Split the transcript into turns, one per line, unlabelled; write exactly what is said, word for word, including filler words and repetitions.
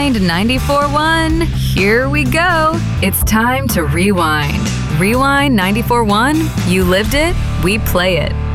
Rewind ninety-four point one. Here we go. It's time to rewind. Rewind ninety-four point one. You lived it, we play it.